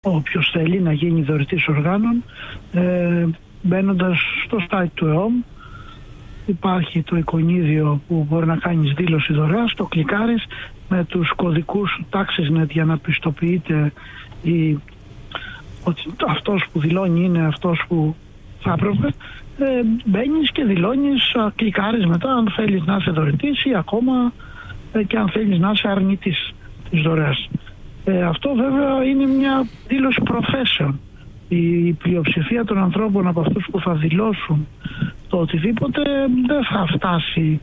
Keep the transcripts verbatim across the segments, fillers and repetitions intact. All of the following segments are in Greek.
όποιος θέλει να γίνει δωρητής οργάνων, ε, μπαίνοντας στο site του ΕΟΜ. Υπάρχει το εικονίδιο που μπορεί να κάνεις δήλωση δωρεάς, το κλικάρεις με τους κωδικούς του TaxisNet για να πιστοποιείται η, ότι αυτός που δηλώνει είναι αυτός που θα έπρεπε. Ε, μπαίνεις και δηλώνεις, κλικάρεις μετά αν θέλεις να είσαι δωρητής ή ακόμα ε, και αν θέλεις να είσαι αρνητής της δωρεάς. Ε, αυτό βέβαια είναι μια δήλωση προθέσεων. Η πλειοψηφία των ανθρώπων από αυτούς που θα δηλώσουν το οτιδήποτε δεν θα φτάσει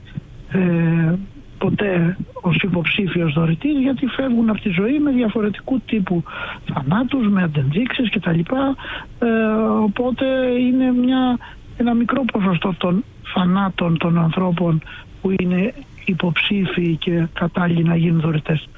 ε, ποτέ ως υποψήφιος δωρητής, γιατί φεύγουν από τη ζωή με διαφορετικού τύπου θανάτους, με αντενδείξεις κτλ. Ε, οπότε είναι μια, ένα μικρό ποσοστό των θανάτων των ανθρώπων που είναι υποψήφιοι και κατάλληλοι να γίνουν δωρητές.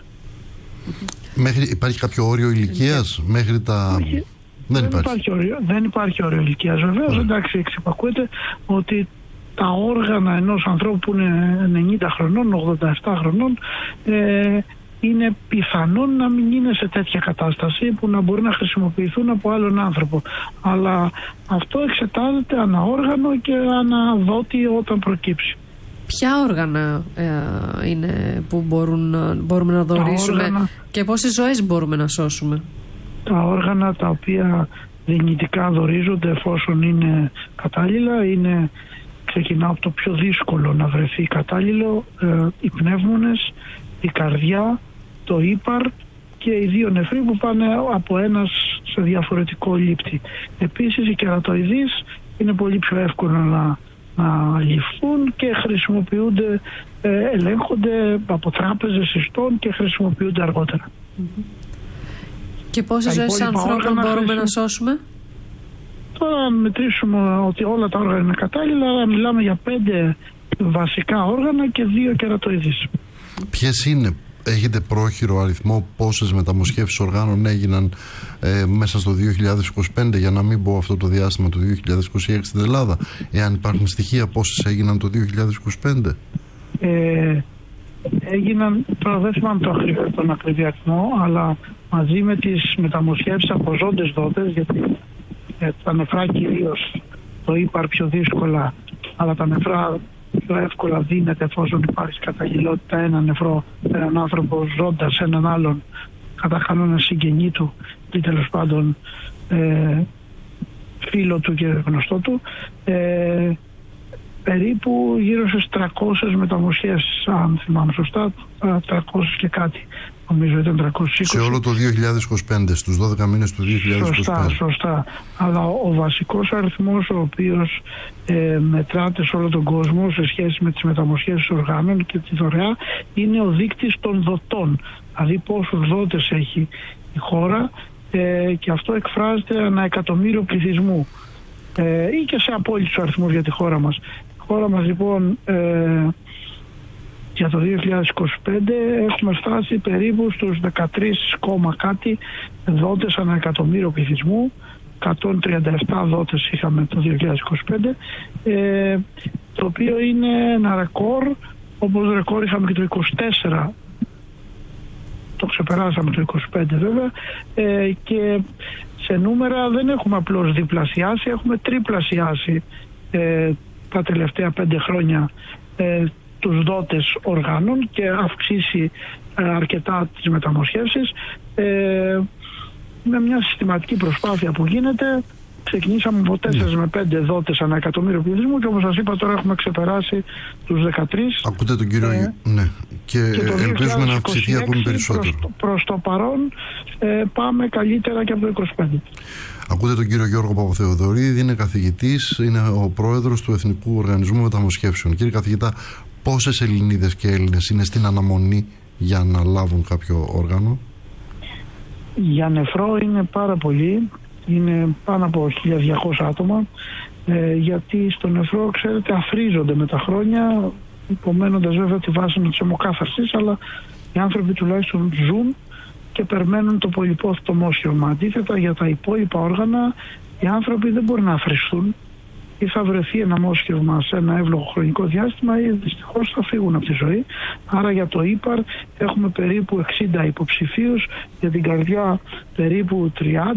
Μέχρι, υπάρχει κάποιο όριο ηλικίας μέχρι τα... Όχι, δεν, δεν, υπάρχει. υπάρχει όριο, δεν υπάρχει όριο ηλικίας βεβαίως. Mm. Εντάξει, εξυπακούεται ότι τα όργανα ενός ανθρώπου που είναι ενενήντα χρονών, ογδόντα επτά χρονών, ε, είναι πιθανόν να μην είναι σε τέτοια κατάσταση που να μπορεί να χρησιμοποιηθούν από άλλον άνθρωπο. Αλλά αυτό εξετάζεται ανά όργανο και ανά δότη όταν προκύψει. Ποια όργανα ε, είναι που μπορούν, μπορούμε να δωρήσουμε όργανα, και πόσες ζωές μπορούμε να σώσουμε? Τα όργανα τα οποία δυνητικά δωρίζονται εφόσον είναι κατάλληλα είναι, ξεκινάω από το πιο δύσκολο να βρεθεί κατάλληλο, ε, οι πνεύμονες, η καρδιά, το ύπαρ και οι δύο νεφροί που πάνε από ένας σε διαφορετικό λήπτη. Επίσης οι κερατοειδείς είναι πολύ πιο εύκολο να να ληφθούν και χρησιμοποιούνται, ε, ελέγχονται από τράπεζες ιστών και χρησιμοποιούνται αργότερα. Mm-hmm. Και πόσες ζωές ανθρώπων μπορούμε χρησιμο... να σώσουμε? Τώρα αν μετρήσουμε ότι όλα τα όργανα είναι κατάλληλα, μιλάμε για πέντε βασικά όργανα και δύο κερατοειδείς. Ποιες είναι? Έχετε πρόχειρο αριθμό πόσες μεταμοσχεύσεις οργάνων έγιναν ε, μέσα στο δύο χιλιάδες είκοσι πέντε, για να μην πω αυτό το διάστημα του δύο χιλιάδες είκοσι έξι στην Ελλάδα? Εάν υπάρχουν στοιχεία πόσες έγιναν το δύο χιλιάδες είκοσι πέντε? Ε, έγιναν, τώρα δεν θυμάμαι το ακριβή, τον ακριβή αριθμό, αλλά μαζί με τις μεταμοσχεύσεις από ζώντες δότες, γιατί ε, τα νεφρά κυρίως το ύπαρ πιο δύσκολα, αλλά τα νεφρά πιο εύκολα δίνεται εφόσον υπάρχει καταγγελότητα ένα νεφρό, έναν άνθρωπο ζώντας έναν άλλον, κατά κανόνα συγγενή του ή τέλος πάντων ε, φίλο του και γνωστό του, ε, περίπου γύρω στις τριακόσιες μεταμοσχεύσεις, αν θυμάμαι σωστά, τριακόσιες και κάτι. Νομίζω ήταν τριακόσιες είκοσι. Σε όλο το δύο χιλιάδες είκοσι πέντε, στους δώδεκα μήνες του δύο χιλιάδες είκοσι πέντε. Σωστά, σωστά. Αλλά ο, ο βασικός αριθμός ο οποίος ε, μετράται σε όλο τον κόσμο σε σχέση με τις μεταμοσχεύσεις οργάνων και τη δωρεά είναι ο δείκτης των δοτών. Δηλαδή πόσους δότες έχει η χώρα ε, και αυτό εκφράζεται ανά εκατομμύριο πληθυσμού ε, ή και σε απόλυτους αριθμούς για τη χώρα μας. Η χώρα μας λοιπόν... Ε, για το δύο χιλιάδες είκοσι πέντε έχουμε φτάσει περίπου στους δεκατρείς κόμμα κάτι δότες ανά εκατομμύριο πληθυσμού. εκατόν τριάντα επτά δότες είχαμε το δύο χιλιάδες είκοσι πέντε, ε, το οποίο είναι ένα ρεκόρ, όπως ρεκόρ είχαμε και το είκοσι τέσσερα, το ξεπεράσαμε το είκοσι πέντε βέβαια, ε, και σε νούμερα δεν έχουμε απλώς διπλασιάσει, έχουμε τριπλασιάσει ε, τα τελευταία πέντε χρόνια ε, τους δότες οργάνων και αυξήσει ε, αρκετά τις μεταμοσχεύσεις ε, με μια συστηματική προσπάθεια που γίνεται. Ξεκινήσαμε από τέσσερα με πέντε δότες ανά εκατομμύριο πληθυσμού και όπως σας είπα τώρα έχουμε ξεπεράσει τους δεκατρείς. Ακούτε τον κύριο, ε, ναι, και, και ελπίζουμε να αυξηθεί ακόμη περισσότερο. Προς, προς το παρόν ε, πάμε καλύτερα και από το είκοσι πέντε. Ακούτε τον κύριο Γιώργο Παπαθεοδωρίδη, είναι καθηγητής, είναι ο πρόεδρος του Εθνικού Οργανισμού Μεταμοσχεύσεων. Κύριε καθηγητά, πόσες Ελληνίδες και Έλληνες είναι στην αναμονή για να λάβουν κάποιο όργανο? Για νεφρό είναι πάρα πολύ, είναι πάνω από χίλια διακόσια άτομα, ε, γιατί στο νεφρό, ξέρετε, αφρίζονται με τα χρόνια, υπομένοντας βέβαια τη βάση της αιμοκάθαρσης, αλλά οι άνθρωποι τουλάχιστον ζουν και περιμένουν το πολυπόθητο μόσχευμα. Αντίθετα, για τα υπόλοιπα όργανα οι άνθρωποι δεν μπορούν να αφριστούν ή θα βρεθεί ένα μόσχευμα σε ένα εύλογο χρονικό διάστημα ή δυστυχώς θα φύγουν από τη ζωή. Άρα για το ύπαρ έχουμε περίπου εξήντα υποψηφίους, για την καρδιά περίπου τριάντα.